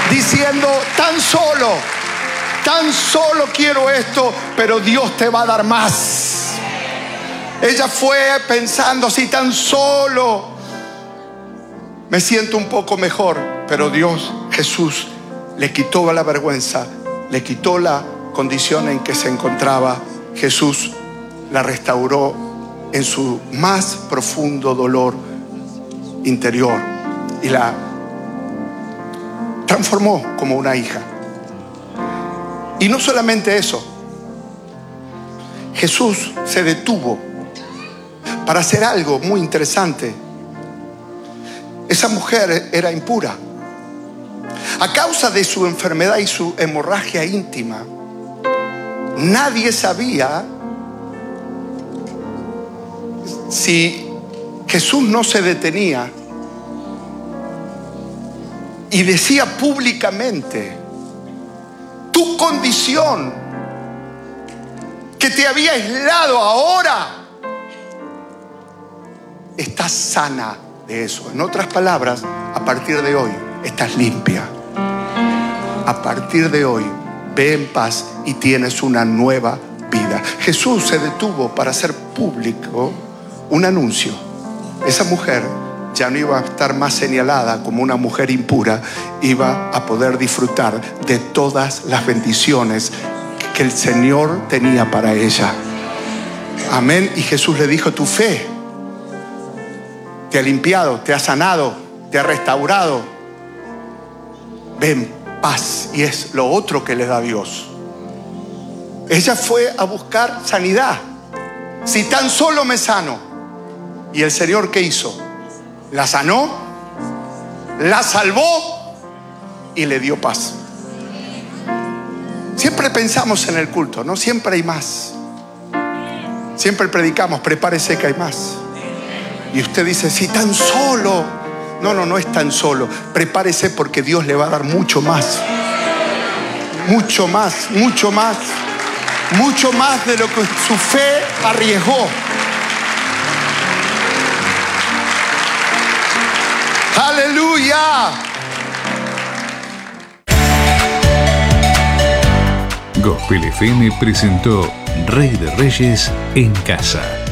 diciendo, tan solo quiero esto, pero Dios te va a dar más. Ella fue pensando, si tan solo me siento un poco mejor, pero Dios, Jesús, le quitó la vergüenza, le quitó la condición en que se encontraba. Jesús la restauró en su más profundo dolor interior y la transformó como una hija. Y no solamente eso, Jesús se detuvo para hacer algo muy interesante. Esa mujer era impura. A causa de su enfermedad y su hemorragia íntima, nadie sabía si Jesús no se detenía y decía públicamente, tu condición que te había aislado ahora estás sana de eso. En otras palabras, a partir de hoy estás limpia. A partir de hoy ve en paz y tienes una nueva vida. Jesús se detuvo para hacer público un anuncio. Esa mujer ya no iba a estar más señalada como una mujer impura, iba a poder disfrutar de todas las bendiciones que el Señor tenía para ella. Amén. Y Jesús le dijo, tu fe te ha limpiado, te ha sanado, te ha restaurado. Ven, paz. Y es lo otro que le da Dios. Ella fue a buscar sanidad. Si tan solo me sano. ¿Y el Señor qué hizo? La sanó, la salvó y le dio paz. Siempre pensamos en el culto, ¿no? Siempre hay más. Siempre predicamos, prepárese que hay más. Y usted dice, si tan solo. No es tan solo. Prepárese porque Dios le va a dar mucho más. Mucho más, mucho más. Mucho más de lo que su fe arriesgó. ¡Aleluya! Gospel FM presentó Rey de Reyes en Casa.